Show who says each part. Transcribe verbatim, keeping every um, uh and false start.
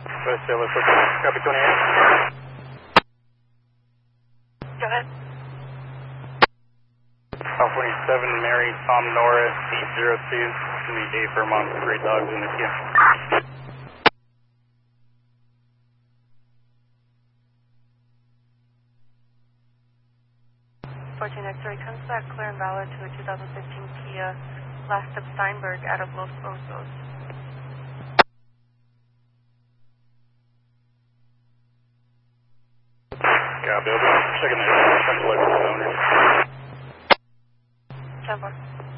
Speaker 1: West Taylor, copy twenty-eight.
Speaker 2: Go ahead.
Speaker 1: California seven, Mary Tom Norris, eight zero two. It's going to be day for mom, three dogs in the queue.
Speaker 2: fourteen X-ray comes back clear and valid to a two thousand fifteen Kia Last of Steinberg out of Los Osos.
Speaker 1: Copy, checking the central license owner.
Speaker 2: ten four.